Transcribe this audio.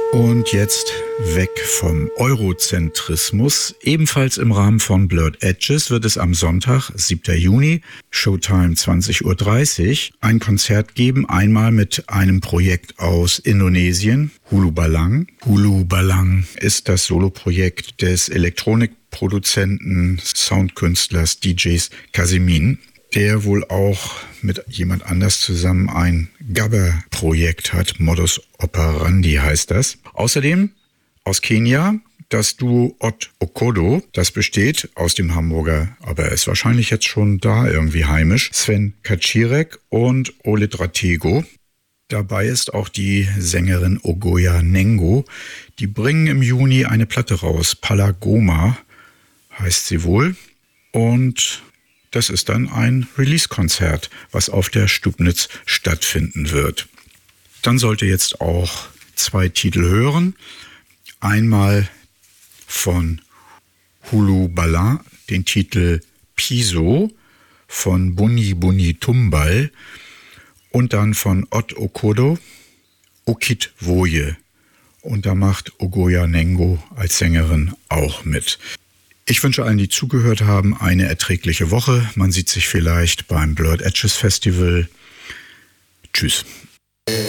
Und jetzt weg vom Eurozentrismus. Ebenfalls im Rahmen von Blurred Edges wird es am Sonntag, 7. Juni, Showtime 20.30 Uhr, ein Konzert geben. Einmal mit einem Projekt aus Indonesien, Hulu Balang. Hulu Balang ist das Soloprojekt des Elektronikproduzenten, Soundkünstlers, DJs Kasemin, der wohl auch mit jemand anders zusammen ein Gabber-Projekt hat. Modus Operandi heißt das. Außerdem aus Kenia das Duo Ott Okodo. Das besteht aus dem Hamburger, aber er ist wahrscheinlich jetzt schon da irgendwie heimisch, Sven Kaczirek und Olit Ratego. Dabei ist auch die Sängerin Ogoya Nengo. Die bringen im Juni eine Platte raus. Palagoma heißt sie wohl. Und das ist dann ein Release-Konzert, was auf der Stubnitz stattfinden wird. Dann sollt ihr jetzt auch 2 Titel hören. Einmal von Hulu Balang, den Titel Piso von Buni Buni Tumbal und dann von Ott Okodo Okit Woje. Und da macht Ogoya Nengo als Sängerin auch mit. Ich wünsche allen, die zugehört haben, eine erträgliche Woche. Man sieht sich vielleicht beim Blurred Edges Festival. Tschüss.